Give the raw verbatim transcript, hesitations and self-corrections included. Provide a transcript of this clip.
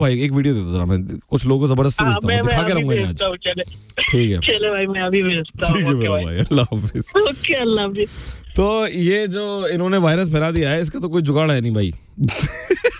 भाई एक वीडियो दे दो जरा, मैं कुछ लोगों को जबरदस्ती भेजता हूँ, दिखा के रहूंगा आज। ठीक है चलो भाई मैं अभी भेजता हूँ। ठीक है मेरा भाई, अल्लाह हाफिज। ओके अल्लाह हाफिज। तो ये जो इन्होंने वायरस फैला दिया है, इसका तो कोई जुगाड़ है नहीं भाई।